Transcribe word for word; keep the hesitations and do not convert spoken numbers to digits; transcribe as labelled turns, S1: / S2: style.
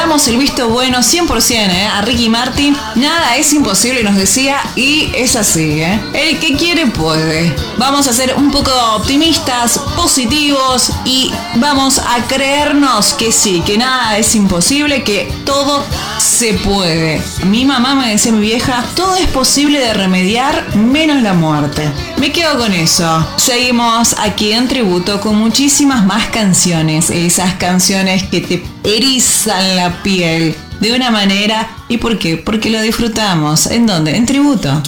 S1: damos el visto bueno cien por ciento ¿eh? a Ricky Martin. Nada es imposible, nos decía, y es así. ¿eh? El que quiere puede. Vamos a ser un poco optimistas, positivos y vamos a creernos que sí, que nada es imposible, que todo se puede. Mi mamá me decía, mi vieja, todo es posible de remediar menos la muerte. Me quedo con eso. Seguimos aquí en Tributo con muchísimas más canciones. Esas canciones que te erizan la piel de una manera. ¿Y por qué? Porque lo disfrutamos. ¿En dónde? En Tributo.